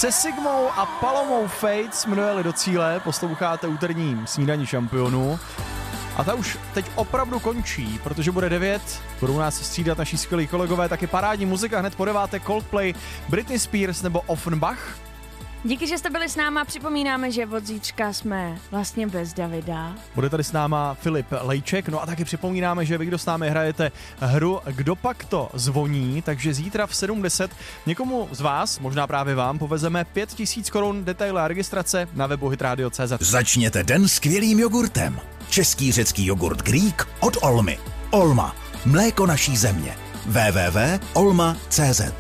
se Sigmou a Palomou Fates jmenuje do cíle, posloucháte úterní snídaní šampionů. A ta už teď opravdu končí, protože bude 9, budou nás střídat naši skvělí kolegové, taky parádní muzika, hned po 9 Coldplay, Britney Spears nebo Offenbach. Díky, že jste byli s náma, připomínáme, že od zítřka jsme vlastně bez Davida. Bude tady s náma Filip Lejček, no a taky připomínáme, že vy, kdo s námi hrajete hru Kdo pak to zvoní, takže zítra v 7:10 někomu z vás, možná právě vám, povezeme 5000 korun, detaily a registrace na webu hitradio.cz. Začněte den skvělým jogurtem. Český řecký jogurt Greek od Olmy. Olma, mléko naší země. www.olma.cz.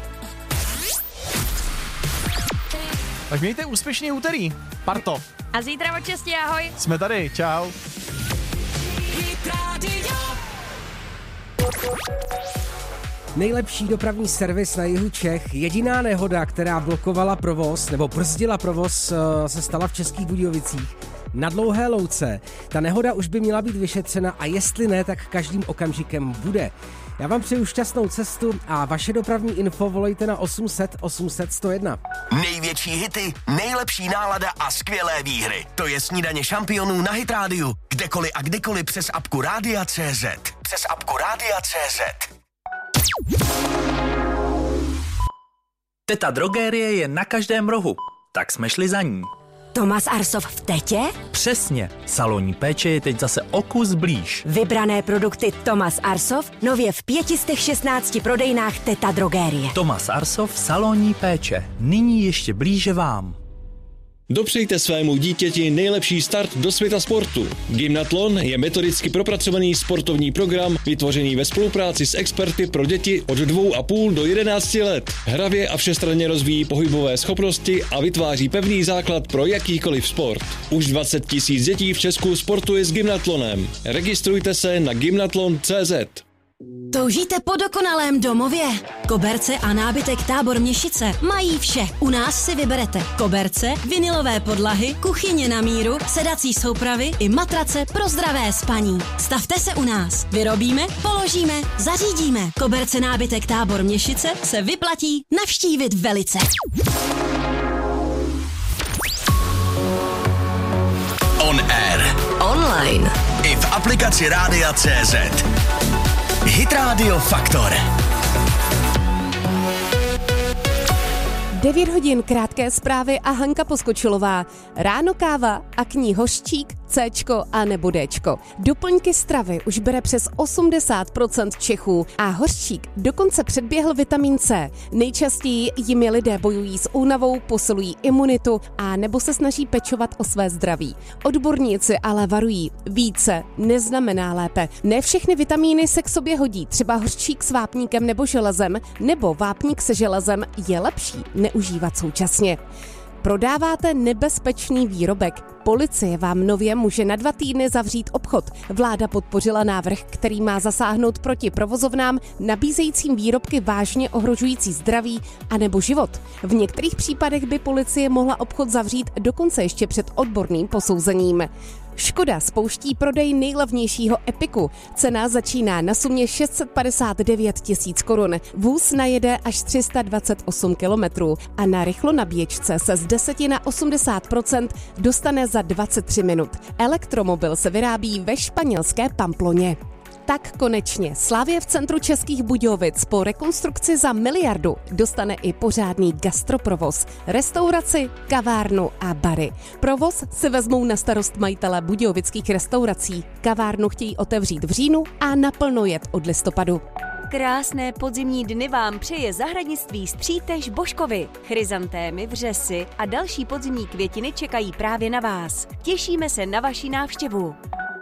Tak mějte úspěšný úterý, parto. A zítra od 6, ahoj. Jsme tady, čau. Nejlepší dopravní servis na jihu Čech. Jediná nehoda, která blokovala provoz nebo brzdila provoz, se stala v Českých Budějovicích na Dlouhé louce. Ta nehoda už by měla být vyšetřena a jestli ne, tak každým okamžikem bude. Já vám přeju šťastnou cestu a vaše dopravní info volejte na 800 800 101. Největší hity, nejlepší nálada a skvělé výhry. To je snídaně šampionů na Hit Rádiu. Kdekoliv a kdykoliv přes apku Rádia.cz. Přes apku Rádia.cz. Teta Drogérie je na každém rohu, tak jsme šli za ní. Tomas Arsov v Tetě? Přesně, salonní péče je teď zase o kus blíž. Vybrané produkty Tomas Arsov nově v 516 prodejnách Teta Drogérie. Tomas Arsov, salonní péče, nyní ještě blíže vám. Dopřejte svému dítěti nejlepší start do světa sportu. Gymnatlon je metodicky propracovaný sportovní program vytvořený ve spolupráci s experty pro děti od 2,5 do 11 let. Hravě a všestranně rozvíjí pohybové schopnosti a vytváří pevný základ pro jakýkoliv sport. Už 20 000 dětí v Česku sportuje s gymnatlonem. Registrujte se na gymnatlon.cz. Toužíte po dokonalém domově? Koberce a nábytek Tábor Měšice mají vše. U nás si vyberete koberce, vinylové podlahy, kuchyně na míru, sedací soupravy i matrace pro zdravé spaní. Stavte se u nás. Vyrobíme, položíme, zařídíme. Koberce nábytek Tábor Měšice se vyplatí navštívit velice. On air. Online. I v aplikaci Rádia.cz. Hit Radio Faktor. 9 hodin, krátké zprávy a Hanka Poskočilová. Ráno káva a k ní hořčík, Cčko a nebo Dčko. Doplňky stravy už bere přes 80% Čechů a hořčík dokonce předběhl vitamin C. Nejčastěji jimi lidé bojují s únavou, posilují imunitu a nebo se snaží pečovat o své zdraví. Odborníci ale varují, více neznamená lépe. Ne všechny vitamíny se k sobě hodí, třeba hořčík s vápníkem nebo železem, nebo vápník se železem je lepší neužívat současně. Prodáváte nebezpečný výrobek? Policie vám nově může na 2 týdny zavřít obchod. Vláda podpořila návrh, který má zasáhnout proti provozovnám nabízejícím výrobky vážně ohrožující zdraví anebo život. V některých případech by policie mohla obchod zavřít dokonce ještě před odborným posouzením. Škoda spouští prodej nejlevnějšího Epiku. Cena začíná na sumě 659 000 korun. Vůz najede až 328 kilometrů a na rychlonabíječce se z 10 na 80% dostane za 23 minut. Elektromobil se vyrábí ve španělské Pamploně. Tak konečně Slavie v centru Českých Budějovic po rekonstrukci za 1 miliardu dostane i pořádný gastroprovoz, restauraci, kavárnu a bary. Provoz si vezmou na starost majitele budějovických restaurací. Kavárnu chtějí otevřít v říjnu a naplno jet od listopadu. Krásné podzimní dny vám přeje zahradnictví Střítež Božkovi. Chryzantémy, vřesy a další podzimní květiny čekají právě na vás. Těšíme se na vaši návštěvu.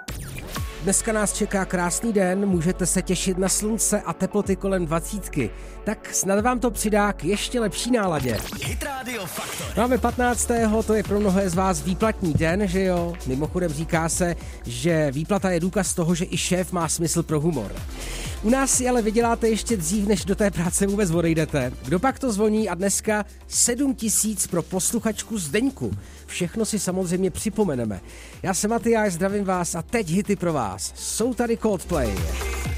Dneska nás čeká krásný den, můžete se těšit na slunce a teploty kolem 20. Tak snad vám to přidá k ještě lepší náladě. Hit Radio Faktor. Máme 15. to je pro mnohé z vás výplatní den, že jo? Mimochodem říká se, že výplata je důkaz toho, že i šéf má smysl pro humor. U nás si ale vyděláte ještě dřív, než do té práce vůbec odejdete. Kdo pak to zvoní a dneska 7 000 pro posluchačku Zdeňku. Všechno si samozřejmě připomeneme. Já jsem Matyáš, zdravím vás a teď hity pro vás. Jsou tady Coldplay.